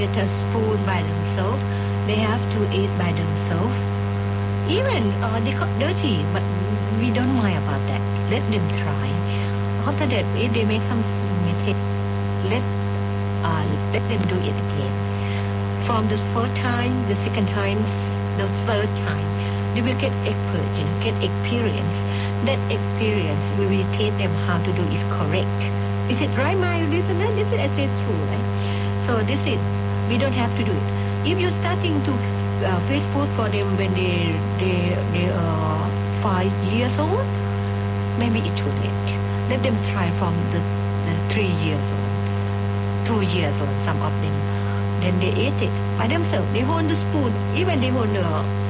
get a spoon by themselves. They have to eat by themselves. Even they got dirty, but we don't mind about that. Let them try. After that, if they make some mistake, let them do it again. From the first time, the second time, the third time, they will get expert, get experience. That experience will teach them how to do is correct. Is it right, my listener? This is actually true, right? So this is, we don't have to do it. If you're starting to feed food for them when they are 5 years old, maybe it's too late. Let them try from the 3 years old, 2 years old, some of them. Then they eat it by themselves. They hold the spoon, even they hold the